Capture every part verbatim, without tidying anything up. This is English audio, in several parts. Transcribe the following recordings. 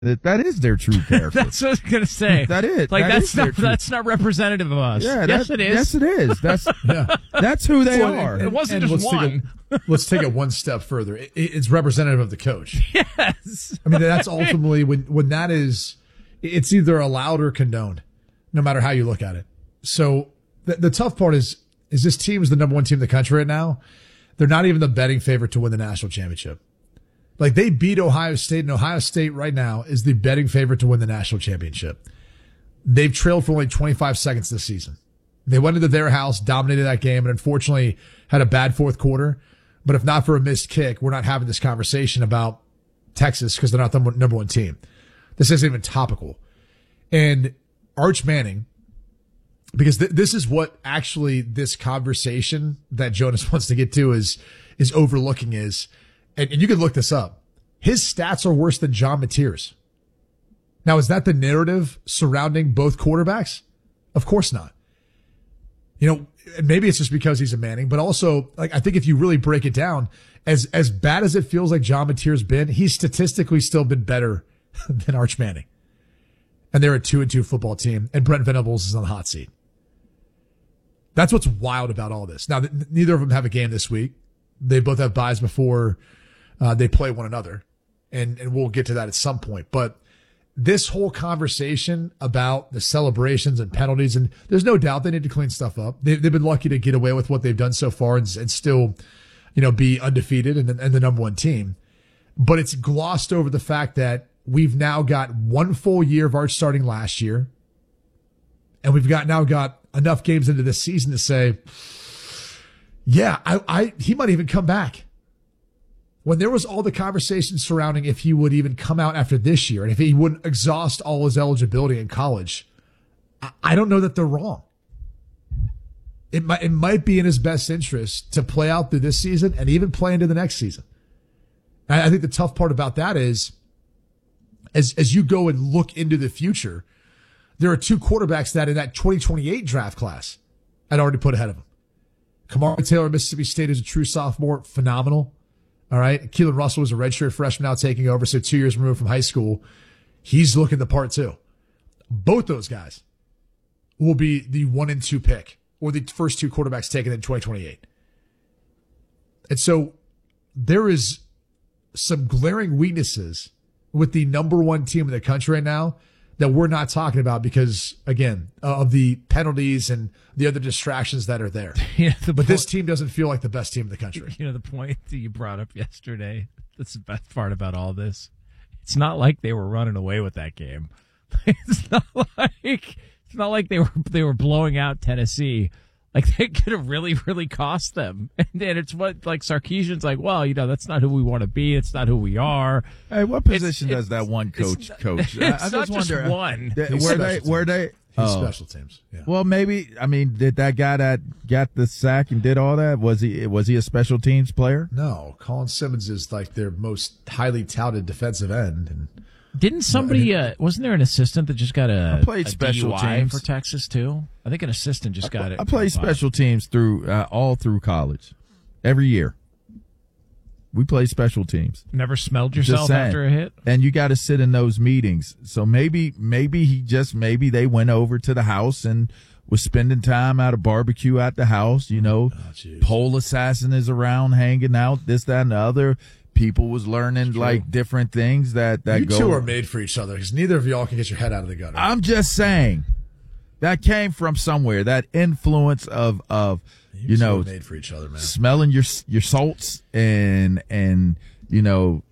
That that is their true character. That's what I was gonna say. That is like that that's is not that's not representative of us. Yeah, yes, that, it is. Yes, it is. That's yeah. That's who they well, are. And, it wasn't and just let's one. Take a, let's take it one step further. It, it's representative of the coach. Yes. I mean, that's ultimately when when that is, it's either allowed or condoned, no matter how you look at it. So the, the tough part is is this team is the number one team in the country right now. They're not even the betting favorite to win the national championship. Like, they beat Ohio State, and Ohio State right now is the betting favorite to win the national championship. They've trailed for only twenty-five seconds this season. They went into their house, dominated that game, and unfortunately had a bad fourth quarter. But if not for a missed kick, we're not having this conversation about Texas because they're not the number one team. This isn't even topical. And Arch Manning, because th- this is what actually this conversation that Jonas wants to get to is, is overlooking is, and, and you can look this up. His stats are worse than John Mateer's. Now, is that the narrative surrounding both quarterbacks? Of course not. You know, maybe it's just because he's a Manning, but also, like, I think if you really break it down, as, as bad as it feels like John Mateer's been, he's statistically still been better than Arch Manning. And they're a two and two football team, and Brent Venables is on the hot seat. That's what's wild about all this. Now, th- neither of them have a game this week. They both have byes before uh, they play one another, and and we'll get to that at some point. But this whole conversation about the celebrations and penalties, and there's no doubt they need to clean stuff up. They, they've been lucky to get away with what they've done so far and, and still, you know, be undefeated and, and the number one team. But it's glossed over the fact that we've now got one full year of Arch starting last year, and we've got now got enough games into this season to say, yeah, I, I, he might even come back. When there was all the conversation surrounding if he would even come out after this year and if he wouldn't exhaust all his eligibility in college, I, I don't know that they're wrong. It might, it might be in his best interest to play out through this season and even play into the next season. And I think the tough part about that is, as, as you go and look into the future, there are two quarterbacks that in that twenty twenty-eight draft class I'd already put ahead of him. Kamari Taylor, Mississippi State, is a true sophomore, phenomenal. All right. Keelan Russell was a redshirt freshman now taking over, so two years removed from high school. He's looking the part too. Both those guys will be the one and two pick or the first two quarterbacks taken in twenty twenty-eight. And so there is some glaring weaknesses with the number one team in the country right now that we're not talking about because, again, of the penalties and the other distractions that are there. Yeah, the but point, this team doesn't feel like the best team in the country. You know, the point that you brought up yesterday, that's the best part about all this. It's not like they were running away with that game. It's not like it's not like they were they were blowing out Tennessee. Like, they could have really, really cost them. And, and it's what, like, Sarkisian's like, well, you know, that's not who we want to be. It's not who we are. Hey, what position It's- does that one coach it's- coach? It's I, I not just just wonder. one. Th- He's were special they? teams. Were they? He's oh. special teams. Yeah. Well, maybe. I mean, did that guy that got the sack and did all that? Was he? Was he a special teams player? No, Colin Simmons is like their most highly touted defensive end. And Didn't somebody, uh, wasn't there an assistant that just got a, I played a special D U I teams. for Texas, too? I think an assistant just got it. I played special teams through uh, all through college, every year. We played special teams. Never smelled Just yourself saying. after a hit? And you got to sit in those meetings. So maybe, maybe he just, maybe they went over to the house and was spending time at a barbecue at the house. You know, Oh, pole assassin is around hanging out, this, that, and the other. People was learning like different things that, that you go. two are made for each other because neither of y'all can get your head out of the gutter. I'm just saying that came from somewhere, that influence of, of, you you two know, are made for each other, man. smelling your your salts and and you know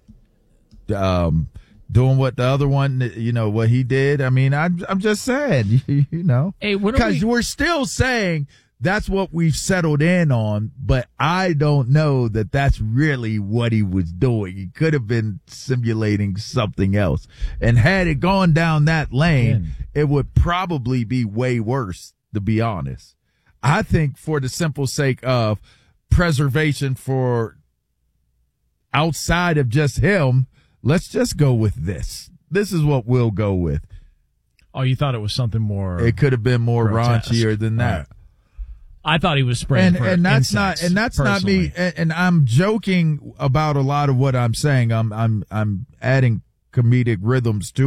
um doing what the other one, you know, what he did. I mean, I'm I'm just saying, you, you know, Hey, what are because we- we're still saying that's what we've settled in on, but I don't know that that's really what he was doing. He could have been simulating something else, and had it gone down that lane, Man. it would probably be way worse, to be honest. I think for the simple sake of preservation for outside of just him, let's just go with this. This is what we'll go with. Oh, you thought it was something more. It could have been more grotesque. raunchier than that. All right. I thought he was spraying And for and that's insects, not and that's not me. personally. And, and I'm joking about a lot of what I'm saying. I'm I'm I'm adding comedic rhythms to